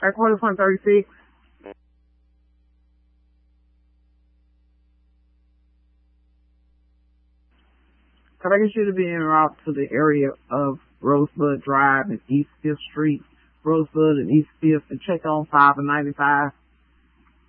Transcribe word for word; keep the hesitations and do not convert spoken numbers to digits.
Headquarters one thirty-six. Could I get you to be en route to the area of Rosebud Drive and East Fifth Street, Rosebud and East Fifth, and check on five and ninety-five?